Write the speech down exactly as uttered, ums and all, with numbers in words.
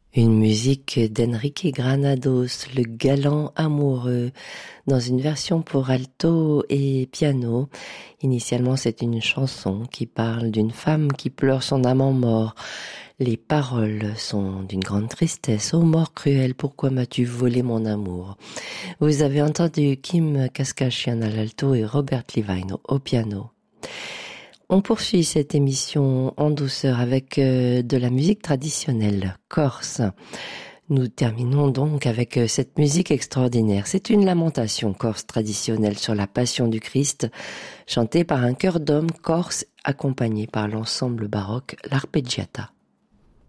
Une musique d'Enrique Granados, le galant amoureux, dans une version pour alto et piano. Initialement, c'est une chanson qui parle d'une femme qui pleure son amant mort. Les paroles sont d'une grande tristesse. Oh mort cruelle, pourquoi m'as-tu volé mon amour? Vous avez entendu Kim Kaskashian à l'alto et Robert Levine au piano. On poursuit cette émission en douceur avec euh, de la musique traditionnelle corse. Nous terminons donc avec euh, cette musique extraordinaire. C'est une lamentation corse traditionnelle sur la Passion du Christ, chantée par un chœur d'hommes corse accompagné par l'ensemble baroque l'Arpeggiata.